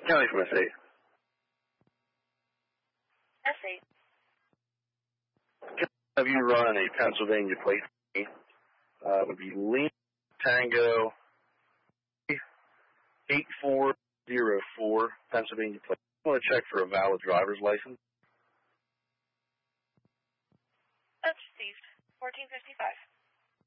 County from S8. S8. Have you run a Pennsylvania plate for me? It would be Lima Tango 8404 Pennsylvania plate. I want to check for a valid driver's license. That's received. 1455.